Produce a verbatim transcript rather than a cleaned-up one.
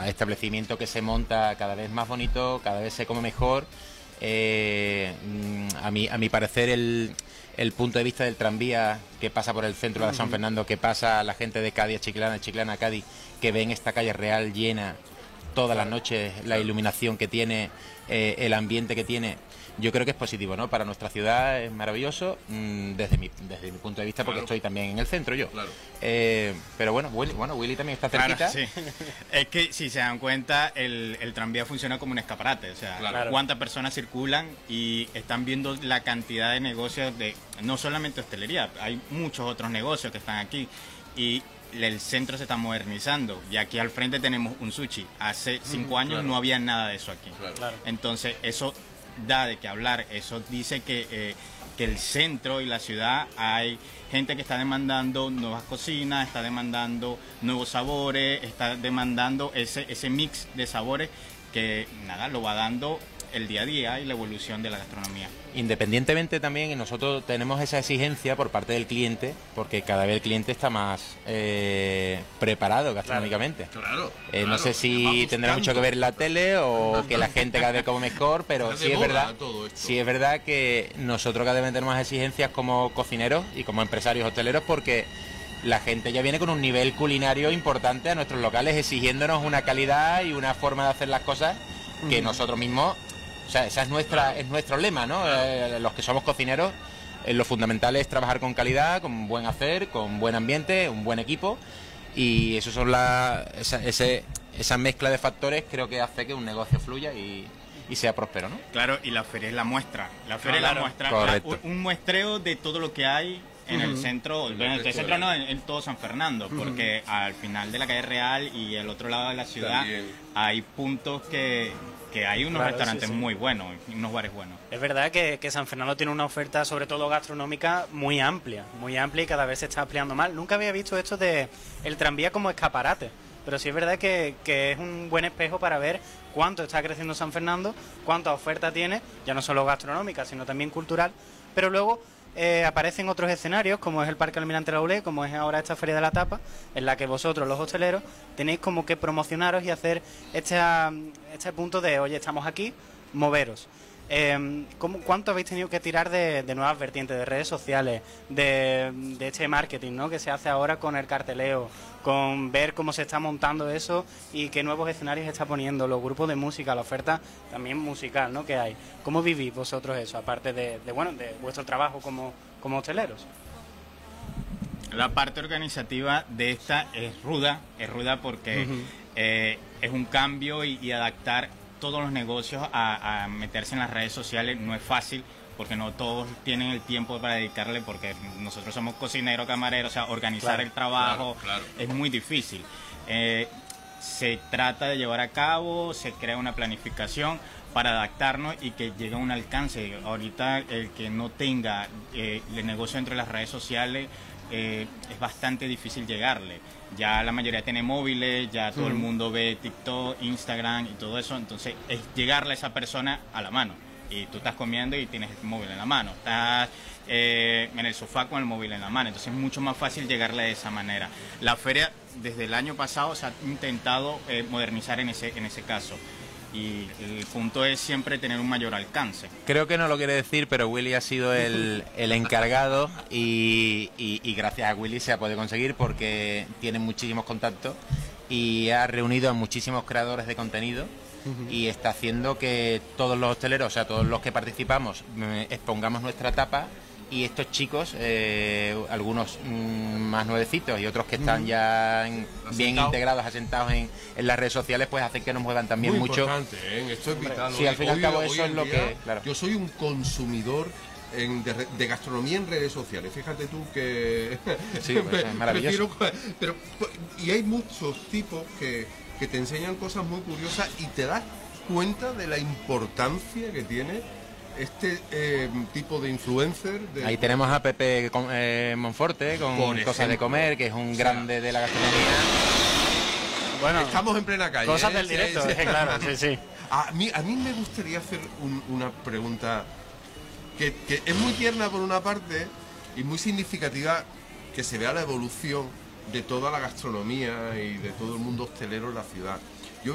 establecimiento que se monta cada vez más bonito, cada vez se come mejor. Eh, a mi, a mi parecer el, el punto de vista del tranvía que pasa por el centro de San Fernando, que pasa la gente de Cádiz a Chiclana, Chiclana a Cádiz, que ven esta calle real llena todas las noches, la iluminación que tiene, eh, el ambiente que tiene, yo creo que es positivo, ¿no? Para nuestra ciudad es maravilloso, mmm, desde mi desde mi punto de vista, porque claro, estoy también en el centro yo. Claro. Eh, pero bueno, Willy, bueno, Willy también está cerquita. Claro, sí. Es que si se dan cuenta, el, el tranvía funciona como un escaparate, o sea, claro, cuántas personas circulan y están viendo la cantidad de negocios de, no solamente hostelería, hay muchos otros negocios que están aquí y el centro se está modernizando y aquí al frente tenemos un sushi. Hace cinco años claro, no había nada de eso aquí. Claro. Entonces eso da de qué hablar, eso dice que, eh, que el centro y la ciudad hay gente que está demandando nuevas cocinas, está demandando nuevos sabores, está demandando ese, ese mix de sabores que nada, lo va dando el día a día y la evolución de la gastronomía. Independientemente también, nosotros tenemos esa exigencia por parte del cliente, porque cada vez el cliente está más eh, preparado gastronómicamente. Claro, claro, eh, no claro, sé si tendrá mucho que ver la tele o que la gente cada vez come mejor, pero sí es verdad, sí es verdad que nosotros cada vez tenemos más exigencias como cocineros y como empresarios hoteleros, porque la gente ya viene con un nivel culinario importante a nuestros locales, exigiéndonos una calidad y una forma de hacer las cosas que mm. nosotros mismos... O sea, esa es nuestra, claro, es nuestro lema, ¿no? Claro. Eh, los que somos cocineros, eh, lo fundamental es trabajar con calidad, con buen hacer, con buen ambiente, un buen equipo, y eso son la, esa, ese, esa mezcla de factores creo que hace que un negocio fluya y, y sea próspero, ¿no? Claro, y la feria es la muestra, la feria claro, es la muestra, Correcto. un muestreo de todo lo que hay en uh-huh. el centro, en el, el centro no, en, en todo San Fernando, porque uh-huh. al final de la calle Real y el otro lado de la ciudad También. hay puntos que... que hay unos claro, restaurantes sí, sí. muy buenos, unos bares buenos. Es verdad que, que San Fernando tiene una oferta, sobre todo gastronómica, muy amplia, muy amplia y cada vez se está ampliando más. Nunca había visto esto de el tranvía como escaparate, pero sí es verdad que, que es un buen espejo para ver cuánto está creciendo San Fernando, cuánta oferta tiene, ya no solo gastronómica, sino también cultural, pero luego... Eh, aparecen otros escenarios, como es el Parque Almirante Laulé, como es ahora esta Feria de la Tapa, en la que vosotros, los hosteleros, tenéis como que promocionaros y hacer este, este punto de, oye, estamos aquí, moveros. Eh, ¿cómo, ¿Cuánto habéis tenido que tirar de, de nuevas vertientes, de redes sociales, de, de este marketing, ¿no?, que se hace ahora con el carteleo, con ver cómo se está montando eso y qué nuevos escenarios está poniendo, los grupos de música, la oferta también musical, ¿no?, que hay? ¿Cómo vivís vosotros eso, aparte de, de bueno, de vuestro trabajo como, como hosteleros? La parte organizativa de esta es ruda, es ruda porque uh-huh. eh, es un cambio y, y adaptar todos los negocios a, a meterse en las redes sociales no es fácil, porque no todos tienen el tiempo para dedicarle, porque nosotros somos cocineros, camareros, o sea, organizar claro, el trabajo claro, claro. es muy difícil. Eh, se trata de llevar a cabo, se crea una planificación para adaptarnos y que llegue a un alcance. Ahorita el que no tenga eh, el negocio entre las redes sociales eh, es bastante difícil llegarle. Ya la mayoría tiene móviles, ya todo mm. el mundo ve TikTok, Instagram y todo eso, entonces es llegarle a esa persona a la mano. Y tú estás comiendo y tienes el móvil en la mano, estás eh, en el sofá con el móvil en la mano, entonces es mucho más fácil llegarle de esa manera. La feria desde el año pasado se ha intentado eh, modernizar en ese, en ese caso. Y el punto es siempre tener un mayor alcance. Creo que no lo quiere decir, pero Willy ha sido el, el encargado y, y, y gracias a Willy se ha podido conseguir porque tiene muchísimos contactos y ha reunido a muchísimos creadores de contenido uh-huh. y está haciendo que todos los hosteleros, o sea, todos los que participamos, eh, expongamos nuestra tapa. Y estos chicos, eh, algunos mmm, más nuevecitos y otros que están ya en, bien integrados, asentados en, en las redes sociales, pues hacen que nos muevan también Muy mucho. Importante, ¿eh? Esto es vital. Sí, al fin y al cabo eso es lo que... Claro. Yo soy un consumidor en, de, de gastronomía en redes sociales. Fíjate tú que... Sí, pues es maravilloso. Prefiero, pero, y hay muchos tipos que, que te enseñan cosas muy curiosas y te das cuenta de la importancia que tiene este eh, tipo de influencer. De... Ahí tenemos a Pepe eh, Monforte con Cosas ejemplo. de Comer, que es un o sea, grande de la gastronomía. Bueno, estamos en plena calle. Cosas ¿eh? del directo, sí, sí. Claro, sí, sí. A mí, a mí me gustaría hacer un, una pregunta que, que es muy tierna por una parte y muy significativa, que se vea la evolución de toda la gastronomía y de todo el mundo hostelero en la ciudad.